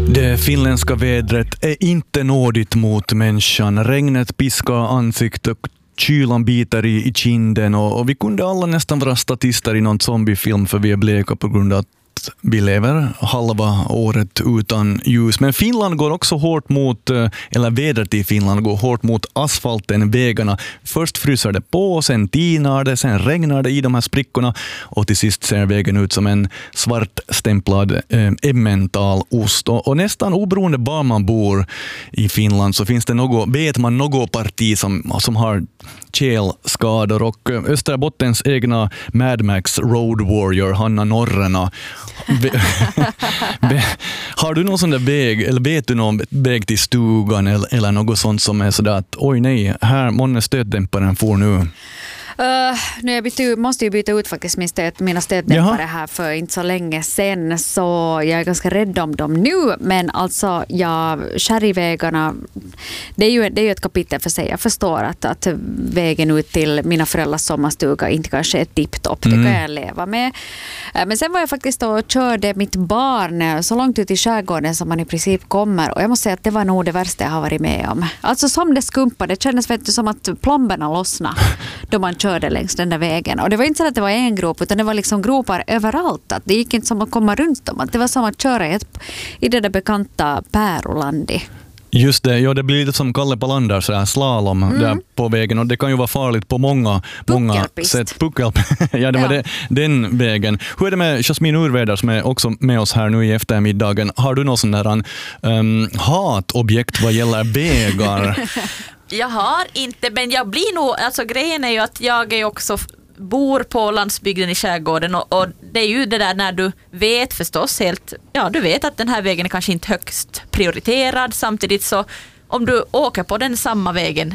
Det finländska vädret är inte nådigt mot människan. Regnet piskar ansiktet, kylan biter i kinden och vi kunde alla nästan vara statister i någon zombiefilm för vi är bleka på grund av att vi lever halva året utan ljus. Men Finland går också hårt mot, eller vädret i Finland går hårt mot asfalten, vägarna. Först fryser det på, sen tinar det, sen regnar det i de här sprickorna och till sist ser vägen ut som en svartstämplad emmentalost. Och nästan oberoende var man bor i Finland så finns det vet man något parti som har tjälskador och Österbottens egna Mad Max Road Warrior Hanna Norrena. Har du någon sån där väg, eller vet du någon väg till stugan eller något sånt som är sådär att oj nej, här måste stöddämparen får nu? Jag måste ju byta ut faktiskt mina stöddämpare här för inte så länge sedan, så jag är ganska rädd om dem nu, men alltså kärrivägarna, det är ju ett kapitel för sig. Jag förstår att vägen ut till mina föräldrars sommarstuga inte kanske är tipptopp, det kan jag leva med. Men sen var jag faktiskt och körde mitt barn så långt ut i skärgården som man i princip kommer, och jag måste säga att det var nog det värsta jag har varit med om. Alltså som det skumpade, det kändes som att plomberna lossnade då man körde längs den där vägen. Och det var inte så att det var en grop, utan det var liksom gropar överallt. Att det gick inte som att komma runt dem. Att det var som att köra i det där bekanta Pärolandi. Just det, det blir lite som Kalle Palander, så här slalom där på vägen, och det kan ju vara farligt på många sätt. Ja, det var den vägen. Hur är det med Jasmin Urvedar som är också med oss här nu i eftermiddagen? Har du någon sån där hatobjekt vad gäller vägar? Jag har inte, men jag blir nog, alltså grejen är ju att jag är också bor på landsbygden i skärgården och det är ju det där när du vet förstås du vet att den här vägen är kanske inte högst prioriterad, samtidigt så om du åker på den samma vägen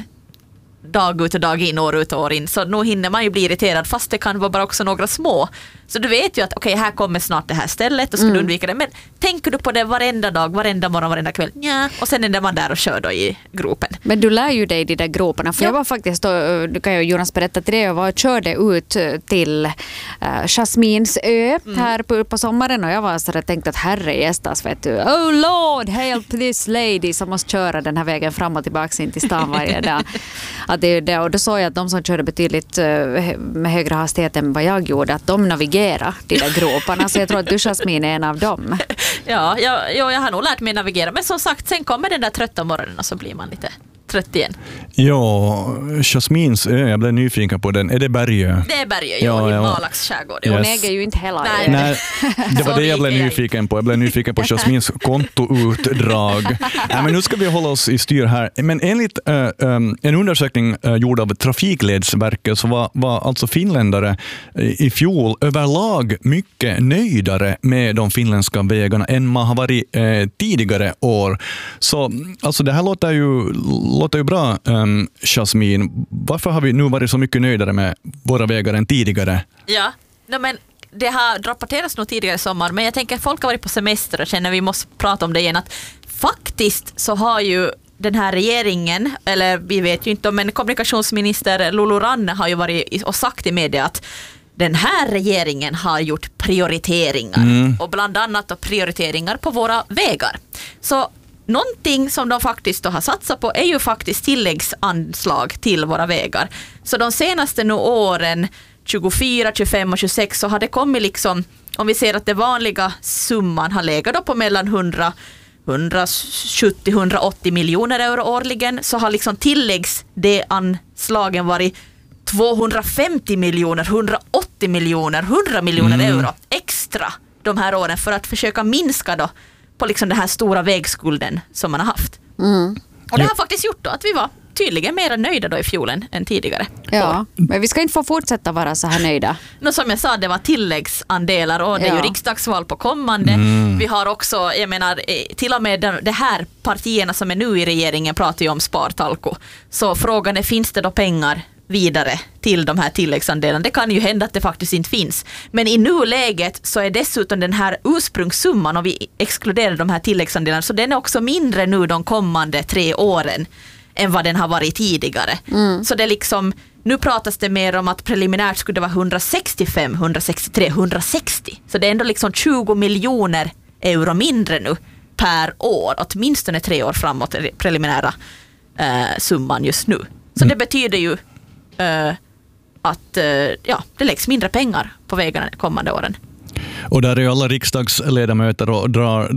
dag ut och dag in, år ut och år in, så nu hinner man ju bli irriterad fast det kan vara bara också några små. Så du vet ju att okej, här kommer snart det här stället och ska du undvika det. Men tänker du på det varenda dag, varenda morgon, varenda kväll? Ja. Och sen är man där och kör då i gropen. Men du lär ju dig de där groparna. För jag var faktiskt, du kan ju Jonas berätta till det, jag körde ut till Jasmins ö här på sommaren, och jag var så där tänkt att herre gästas, vet du. Oh Lord, help this lady som måste köra den här vägen fram och tillbaka in till stan varje dag. Att det är det, och då såg jag att de som körde betydligt med högre hastighet än vad jag gjorde, att de navigerade de där groparna, så jag tror att du, Jasmin, är en av dem. Ja, jag har nog lärt mig navigera, men som sagt, sen kommer den där trötta morgonen och så blir man lite trött igen. Ja, Jasmins ö, jag blev nyfiken på den. Är det Bergö? Det är Bergö, i Malax skärgård. Yes. Hon äger ju inte hela ö. Nej, det var det jag blev nyfiken på. Jag blev nyfiken på Jasmins kontoutdrag. Men nu ska vi hålla oss i styr här. Men enligt en undersökning gjord av Trafikledsverket så var alltså finländare i fjol överlag mycket nöjdare med de finländska vägarna än man har varit tidigare år. Så alltså det här låter ju bra, Jasmin. Varför har vi nu varit så mycket nöjdare med våra vägar än tidigare? Ja, men det har rapporterats nog tidigare i sommar, men jag tänker att folk har varit på semester och känner att vi måste prata om det igen, att faktiskt så har ju den här regeringen, eller vi vet ju inte, men kommunikationsminister Lulu Ranne har ju varit och sagt i media att den här regeringen har gjort prioriteringar och bland annat prioriteringar på våra vägar. Så någonting som de faktiskt har satsat på är ju faktiskt tilläggsanslag till våra vägar. Så de senaste åren, 24, 25 och 26, så har det kommit liksom, om vi ser att det vanliga summan har legat då på mellan 170-180 miljoner euro årligen, så har liksom tilläggsanslagen varit 250 miljoner, 180 miljoner, 100 miljoner euro extra de här åren för att försöka minska då på liksom den här stora vägskulden som man har haft. Och det har faktiskt gjort då att vi var tydligen mer nöjda då i fjol än tidigare. Ja, men vi ska inte få fortsätta vara så här nöjda. Som jag sa, det var tilläggsandelar och det är ju riksdagsval på kommande. Vi har också, jag menar, till och med de här partierna som är nu i regeringen pratar ju om spartalko. Så frågan är, finns det då pengar vidare till de här tilläggsandelarna? Det kan ju hända att det faktiskt inte finns. Men i nuläget så är dessutom den här ursprungssumman, och vi exkluderar de här tilläggsandelarna, så den är också mindre nu de kommande 3 åren än vad den har varit tidigare. Så det är liksom, nu pratas det mer om att preliminärt skulle det vara 165, 163, 160. Så det är ändå liksom 20 miljoner euro mindre nu per år, åtminstone 3 år framåt är det preliminära summan just nu. Så det betyder ju att det läggs mindre pengar på vägarna de kommande åren. Och där är ju alla riksdagsledamöter och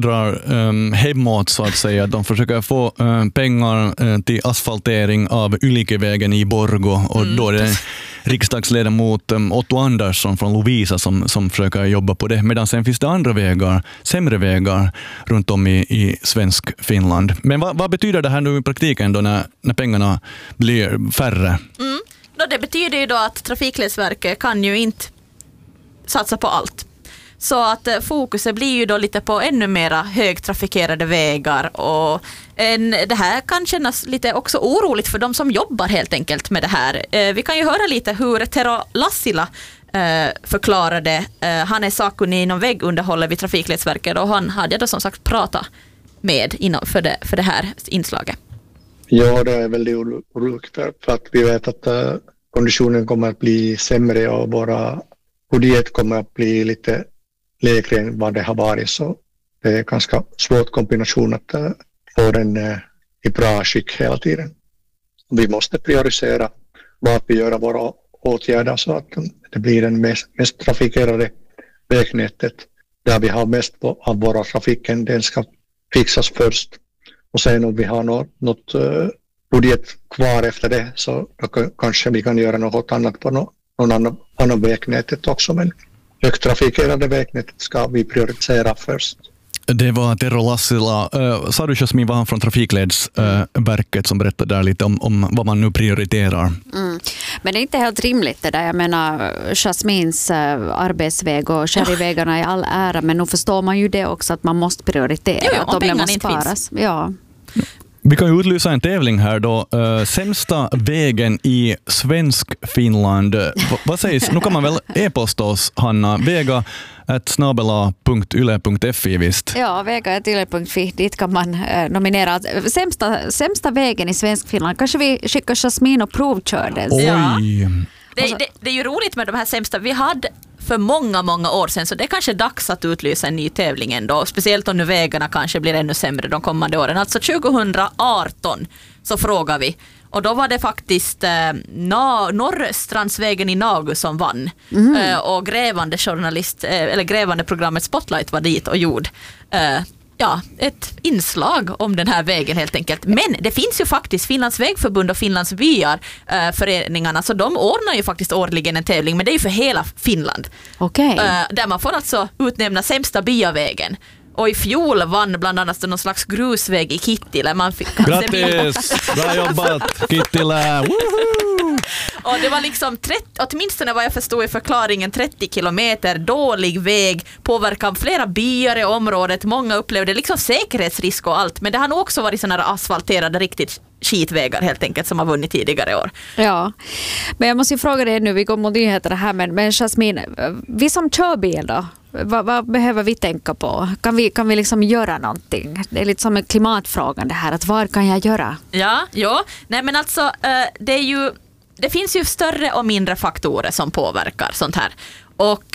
drar hemåt så att säga. De försöker få pengar till asfaltering av Ylikevägen i Borgå och då är det riksdagsledamot Otto Andersson från Lovisa som försöker jobba på det. Medan sen finns det andra vägar, sämre vägar runt om i svensk Finland. Men vad betyder det här nu i praktiken då när pengarna blir färre? Det betyder ju då att Trafikledsverket kan ju inte satsa på allt. Så att fokuset blir ju då lite på ännu mera högtrafikerade vägar och det här kan kännas lite också oroligt för de som jobbar helt enkelt med det här. Vi kan ju höra lite hur Tero Lassila förklarade. Han är sakkunnig inom vägunderhållet vid Trafikledsverket och han hade då som sagt pratat med för det här inslaget. Ja, det är väldigt oroligt för att vi vet att konditionen kommer att bli sämre och våra budget kommer att bli lite lägre än vad det har varit, så det är ganska svårt kombination att få den i bra skick hela tiden. Vi måste prioritera vad vi gör våra åtgärder så att det blir den mest trafikerade vägnätet där vi har mest av våra trafiken, den ska fixas först och sen om vi har något budget kvar efter det så kanske vi kan göra något annat på någon annan vägnätet också, men högtrafikerade vägnätet ska vi prioritera först. Det var Tero Lassila. Sa du, Jasmin, var han från Trafikledsverket som berättade där lite om vad man nu prioriterar? Men det är inte helt rimligt det där. Jag menar, Jasmins arbetsväg och kärrivägarna är all ära, men nu förstår man ju det också att man måste prioritera. Om pengarna inte finns. Ja. Vi kan ju utlysa en tävling här då. Sämsta vägen i svensk Finland. Vad sägs? Nu kan man väl e-posta oss, Hanna. vega@snabela.yle.fi visst. Ja, vega@yle.fi. Dit kan man nominera. Sämsta vägen i svensk Finland. Kanske vi skickar Jasmin och provkör den. Oj! Ja. Det är ju roligt med de här sämsta. Vi hade för många år sedan, så det är kanske dags att utlysa en ny tävling ändå. Speciellt om nu vägarna kanske blir ännu sämre de kommande åren. Alltså 2018 så frågar vi. Och då var det faktiskt Norrstrandsvägen i Nagu som vann. Och grävande programmet Spotlight var dit och gjorde ett inslag om den här vägen helt enkelt. Men det finns ju faktiskt Finlands vägförbund och Finlands byar föreningarna, så de ordnar ju faktiskt årligen en tävling, men det är ju för hela Finland. Okay. Där man får alltså utnämna sämsta byavägen. Och i fjol vann bland annat någon slags grusväg i Kittilä. Grattis! Bra jobbat, Kittilä! Och det var liksom åtminstone vad jag förstod i förklaringen 30 kilometer dålig väg, påverkar flera byar i området. Många upplevde liksom säkerhetsrisk och allt, men det har nog också varit sådana här asfalterade riktigt skitvägar helt enkelt som har vunnit tidigare år. Ja, men jag måste ju fråga dig nu, vi går mot nyheterna här, men Jasmin, vi som kör bil då, vad behöver vi tänka på? Kan vi liksom göra någonting? Det är lite som en klimatfrågan det här, att vad kan jag göra? Ja. Nej men alltså, det finns ju större och mindre faktorer som påverkar sånt här. Och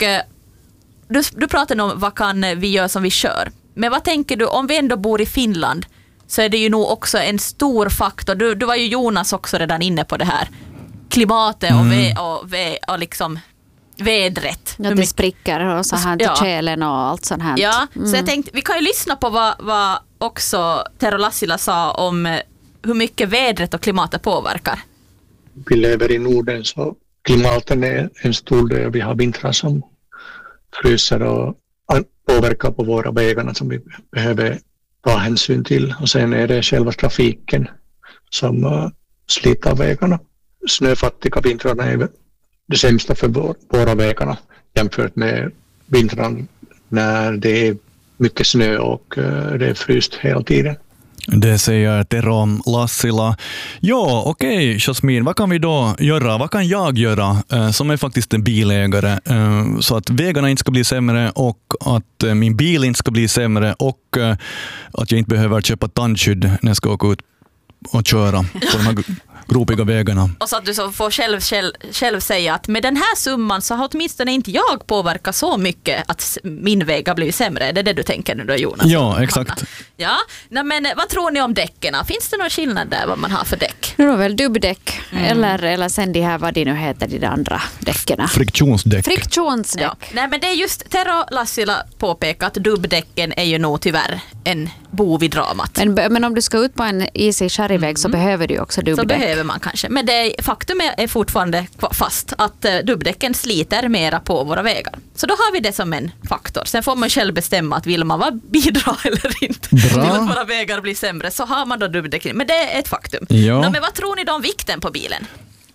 du pratade om vad kan vi göra som vi kör. Men vad tänker du, om vi ändå bor i Finland så är det ju nog också en stor faktor. Du var ju Jonas också redan inne på det här. Klimatet och liksom vädret. Ja, det spricker och så här till källen och allt sånt här. Ja, så jag tänkte, vi kan ju lyssna på vad också Tero Lassila sa om hur mycket vädret och klimatet påverkar. Vi lever i Norden så klimatet är en stor del. Vi har vintrar som fryser och påverkar på våra vägarna som vi behöver ta hänsyn till. Och sen är det själva trafiken som sliter vägarna. Snöfattiga vintrarna är det sämsta för våra vägarna jämfört med vintrarna när det är mycket snö och det är fryst hela tiden. Det säger Tero Lassila. Ja, okej, Jasmin, vad kan vi då göra? Vad kan jag göra som är faktiskt en bilägare så att vägarna inte ska bli sämre och att min bil inte ska bli sämre och att jag inte behöver köpa tandskydd när jag ska åka ut och köra på de här gropiga vägarna. Och så att du så får själv säga att med den här summan så har åtminstone inte jag påverkat så mycket att min väg har blivit sämre. Det är det du tänker nu då, Jonas? Ja, exakt. Ja, men vad tror ni om däcken? Finns det någon skillnad där vad man har för däck? Det är väl dubbdäck eller sen de här, vad det nu heter, de andra däcken. Friktionsdäck. Friktionsdäck. Ja. Nej, men det är just Tero Lassila påpekar att dubbdäcken är ju nog tyvärr en bov i dramat. Men om du ska ut på en isig kärrväg så behöver du också dubbdäck. Så behöver man kanske. Men faktum är fortfarande fast att dubbdäcken sliter mera på våra vägar. Så då har vi det som en faktor. Sen får man själv bestämma att vill man bidra eller inte till att våra vägar blir sämre, så har man då dubbdäcken. Men det är ett faktum. Ja. Men vad tror ni om vikten på bilen?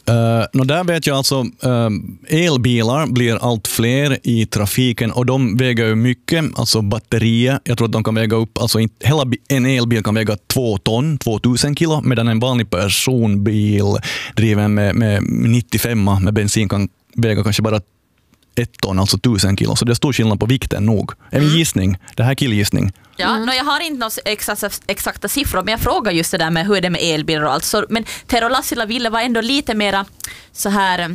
Där vet jag alltså, elbilar blir allt fler i trafiken och de väger ju mycket, alltså batterier. Jag tror att de kan väga upp, alltså hela en elbil kan väga 2 ton, 2000 kilo, medan en vanlig personbil driven med 95 med bensin kan väga kanske bara 1 ton, alltså 1000 kilo. Så det är stor skillnad på vikten nog. En gissning, det här killgissning. Ja, jag har inte några exakta siffror, men jag frågar just det där med hur är det med elbilar och allt. Så, men Tero Lassila ville vara ändå lite mera så här...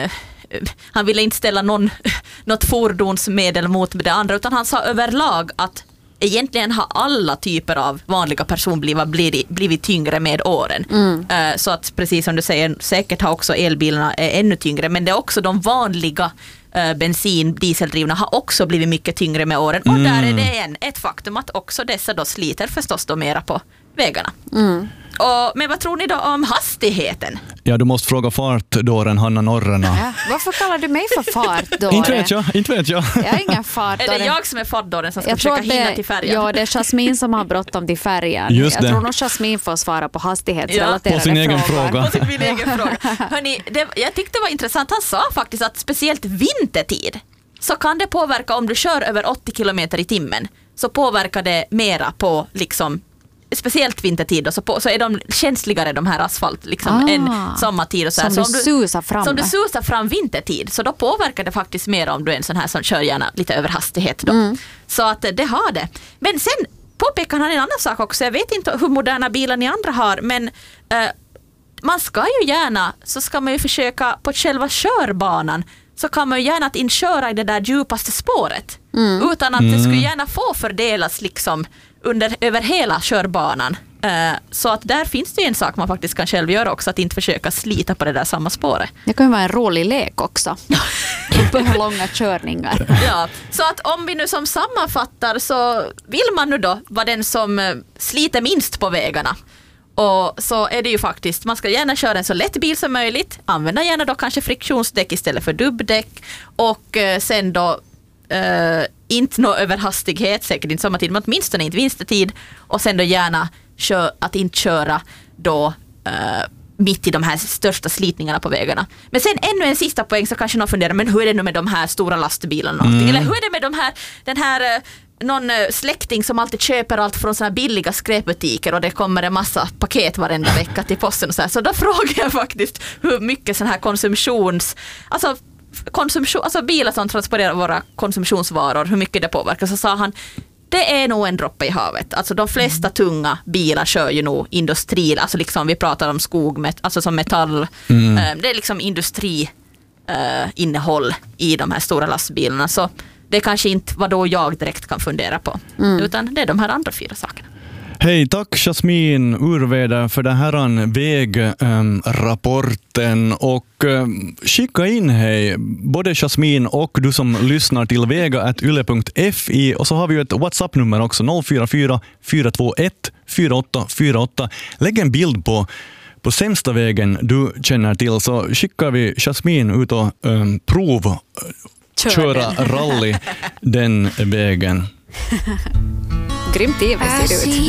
han ville inte ställa något fordonsmedel mot det andra, utan han sa överlag att egentligen har alla typer av vanliga personbilar blivit tyngre med åren. Så att precis som du säger, säkert har också elbilarna ännu tyngre, men det är också de vanliga dieseldrivna har också blivit mycket tyngre med åren. Och där är det ett faktum att också dessa då sliter förstås då mera på vägarna. Men vad tror ni då om hastigheten? Ja, du måste fråga fartdåren Hanna Norrena. Ja, varför kallar du mig för fartdåren? Inte vet jag. Jag är ingen fartdåren. Är det jag som är fartdåren som ska försöka hinna till färjan? Ja, det är Jasmin som har bråttom till färjan. Jag tror nog Jasmin får svara på hastighetsrelaterade på sin egen fråga. På sin egen fråga. Hörrni, jag tyckte det var intressant. Han sa faktiskt att speciellt vintertid så kan det påverka om du kör över 80 kilometer i timmen. Så påverkar det mera på liksom speciellt vintertid då, så är de känsligare de här asfalt liksom, än sommartid och så här. Som du susar fram vintertid, så då påverkar det faktiskt mer om du är en sån här som kör gärna lite över hastighet då. Så att det har det. Men sen påpekar han en annan sak också. Jag vet inte hur moderna bilar ni andra har, men man ska ju gärna, så ska man ju försöka på själva körbanan, så kan man ju gärna att inköra i det där djupaste spåret utan att det skulle gärna få fördelas liksom över hela körbanan. Så att där finns det en sak man faktiskt kan själv göra också, att inte försöka slita på det där samma spåret. Det kan ju vara en rolig lek också. På långa körningar. Ja, så att om vi nu som sammanfattar, så vill man nu då vara den som sliter minst på vägarna. Och så är det ju faktiskt, man ska gärna köra en så lätt bil som möjligt. Använda gärna då kanske friktionsdäck istället för dubbdäck. Och sen då inte nå över hastighet, säkert inte sommartid, men åtminstone inte vintertid. Och sen då gärna att inte köra då mitt i de här största slitningarna på vägarna. Men sen ännu en sista poäng, så kanske någon funderar, men hur är det nu med de här stora lastbilarna? Eller hur är det med den här någon släkting som alltid köper allt från såna billiga skräpbutiker och det kommer en massa paket varenda vecka till posten och så här. Så då frågar jag faktiskt hur mycket sån här alltså bilar som transporterar våra konsumtionsvaror, hur mycket det påverkar. Så sa han, det är nog en droppe i havet. Alltså de flesta tunga bilar kör ju nog industri, alltså liksom vi pratar om skog, alltså som metall. Det är liksom industriinnehåll i de här stora lastbilarna, så det är kanske inte vad då jag direkt kan fundera på, utan det är de här andra 4 sakerna. Hej, tack Jasmin Urveda för den här vägrapporten, och skicka in hej både Jasmin och du som lyssnar till vega@yle.fi, och så har vi ju ett WhatsApp-nummer också, 044 421 4848. Lägg en bild på sämsta vägen du känner till, så skickar vi Jasmin ut och köra rally den vägen. Grymt TV ser det ut.